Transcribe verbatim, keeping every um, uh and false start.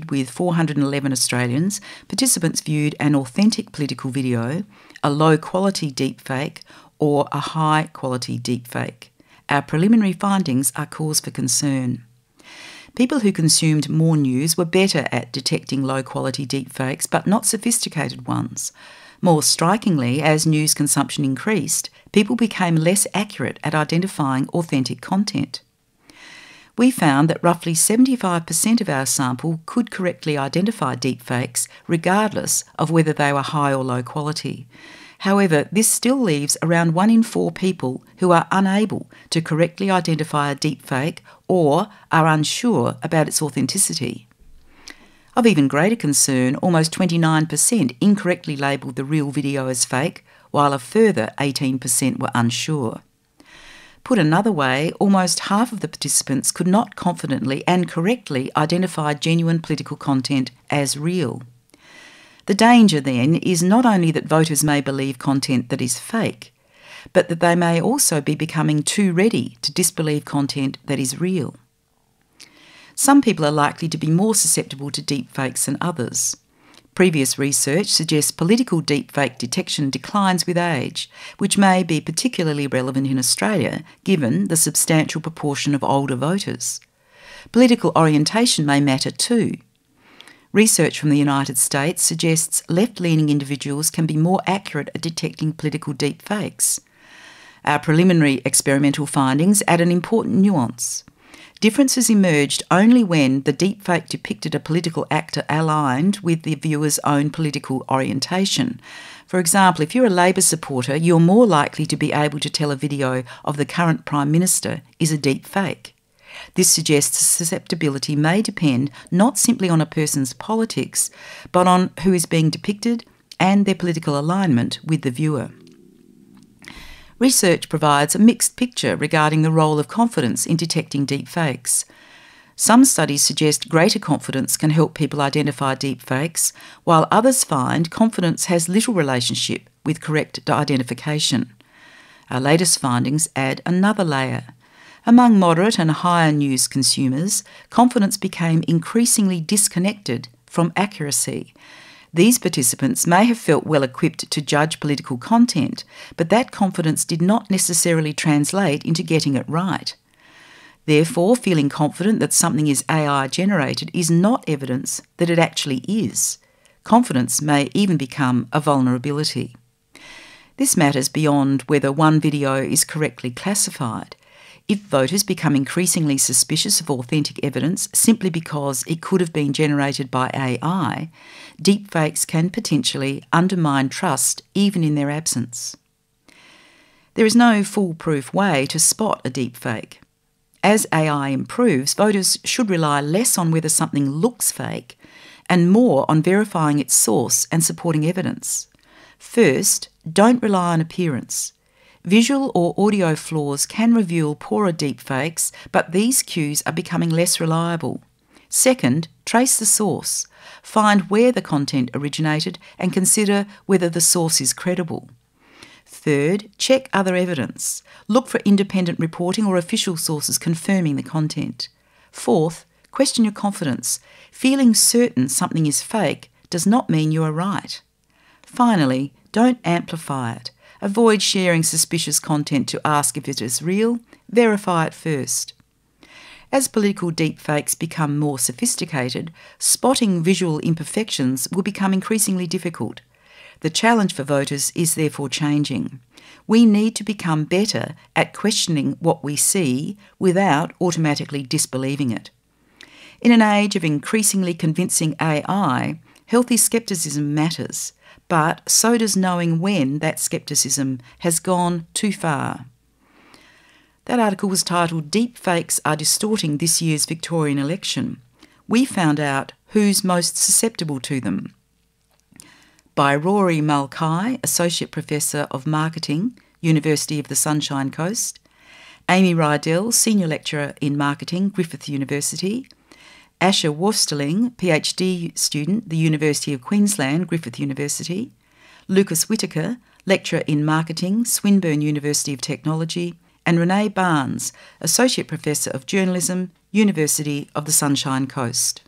did with four hundred eleven Australians, participants viewed an authentic political video, a low-quality deepfake, or a high-quality deepfake. Our preliminary findings are cause for concern. People who consumed more news were better at detecting low-quality deepfakes, but not sophisticated ones. More strikingly, as news consumption increased, people became less accurate at identifying authentic content. We found that roughly seventy-five percent of our sample could correctly identify deepfakes, regardless of whether they were high or low quality. However, this still leaves around one in four people who are unable to correctly identify a deepfake or are unsure about its authenticity. Of even greater concern, almost twenty-nine percent incorrectly labelled the real video as fake, while a further eighteen percent were unsure. Put another way, almost half of the participants could not confidently and correctly identify genuine political content as real. The danger, then, is not only that voters may believe content that is fake, but that they may also be becoming too ready to disbelieve content that is real. Some people are likely to be more susceptible to deepfakes than others. Previous research suggests political deepfake detection declines with age, which may be particularly relevant in Australia, given the substantial proportion of older voters. Political orientation may matter too. Research from the United States suggests left-leaning individuals can be more accurate at detecting political deepfakes. Our preliminary experimental findings add an important nuance. Differences emerged only when the deepfake depicted a political actor aligned with the viewer's own political orientation. For example, if you're a Labor supporter, you're more likely to be able to tell a video of the current Prime Minister is a deepfake. This suggests susceptibility may depend not simply on a person's politics, but on who is being depicted and their political alignment with the viewer. Research provides a mixed picture regarding the role of confidence in detecting deepfakes. Some studies suggest greater confidence can help people identify deepfakes, while others find confidence has little relationship with correct identification. Our latest findings add another layer. Among moderate and higher news consumers, confidence became increasingly disconnected from accuracy. These participants may have felt well equipped to judge political content, but that confidence did not necessarily translate into getting it right. Therefore, feeling confident that something is A I generated is not evidence that it actually is. Confidence may even become a vulnerability. This matters beyond whether one video is correctly classified. If voters become increasingly suspicious of authentic evidence simply because it could have been generated by A I, deepfakes can potentially undermine trust even in their absence. There is no foolproof way to spot a deepfake. As A I improves, voters should rely less on whether something looks fake and more on verifying its source and supporting evidence. First, don't rely on appearance. Visual or audio flaws can reveal poorer deepfakes, but these cues are becoming less reliable. Second, trace the source. Find where the content originated and consider whether the source is credible. Third, check other evidence. Look for independent reporting or official sources confirming the content. Fourth, question your confidence. Feeling certain something is fake does not mean you are right. Finally, don't amplify it. Avoid sharing suspicious content to ask if it is real. Verify it first. As political deepfakes become more sophisticated, spotting visual imperfections will become increasingly difficult. The challenge for voters is therefore changing. We need to become better at questioning what we see without automatically disbelieving it. In an age of increasingly convincing A I, healthy scepticism matters. But so does knowing when that scepticism has gone too far. That article was titled "Deepfakes Are Distorting This Year's Victorian Election. We found out who's most susceptible to them." By Rory Mulcahy, Associate Professor of Marketing, University of the Sunshine Coast; Amy Rydell, Senior Lecturer in Marketing, Griffith University; Asher Worsteling, PhD student, the University of Queensland, Griffith University; Lucas Whittaker, Lecturer in Marketing, Swinburne University of Technology; and Renee Barnes, Associate Professor of Journalism, University of the Sunshine Coast.